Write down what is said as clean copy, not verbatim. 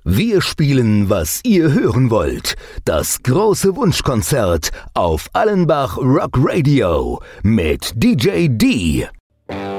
Wir spielen, was ihr hören wollt. Das große Wunschkonzert auf Allenbach Rock Radio mit DJ D.